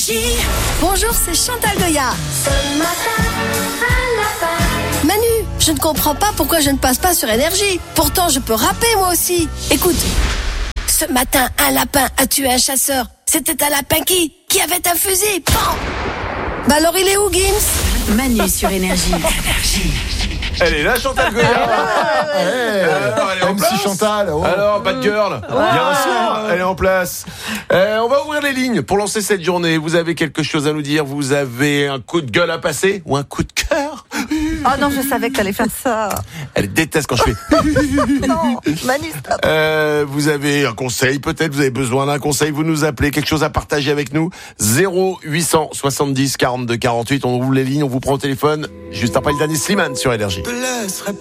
Bonjour, c'est Chantal Goya. Ce matin, un lapin. Manu, je ne comprends pas pourquoi je ne passe pas sur Énergie. Pourtant, je peux rapper moi aussi. Écoute. Ce matin, un lapin a tué un chasseur. C'était un lapin qui avait un fusil. Bam. Bah alors il est où, Gims? Manu sur Énergie. Elle est là, Chantal Goya. Alors, elle est en MC place. Chantal. Oh. Alors, Bad Girl. Bien sûr, elle est en place. On va ouvrir les lignes pour lancer cette journée. Vous avez quelque chose à nous dire? Vous avez un coup de gueule à passer ou un coup de cœur? Oh non, je savais que t'allais faire ça. Elle déteste quand je fais. Non, Manu, stop. Vous avez un conseil, peut-être vous avez besoin d'un conseil, vous nous appelez, quelque chose à partager avec nous. 0870 42 48, on ouvre les lignes, on vous prend au téléphone juste après le dernier Slimane sur Énergie.